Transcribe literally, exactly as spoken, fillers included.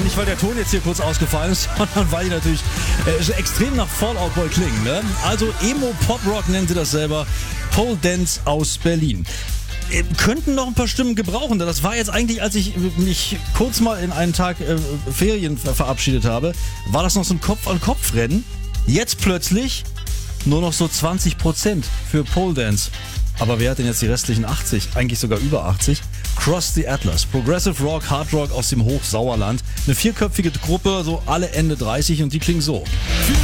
nicht, weil der Ton jetzt hier kurz ausgefallen ist, sondern weil die natürlich äh, extrem nach Fallout Boy klingen. Ne? Also Emo-Pop-Rock nennt sie das selber. Pole Dance aus Berlin. Äh, könnten noch ein paar Stimmen gebrauchen. Das war jetzt eigentlich, als ich mich kurz mal in einen Tag äh, Ferien ver- verabschiedet habe, war das noch so ein Kopf-an-Kopf-Rennen. Jetzt plötzlich nur noch so zwanzig Prozent für Pole Dance. Aber wer hat denn jetzt die restlichen achtzig? Eigentlich sogar über achtzig. Cross the Atlas. Progressive Rock, Hard Rock aus dem Hochsauerland. Eine vierköpfige Gruppe, so alle Ende dreißig und die klingen so. Für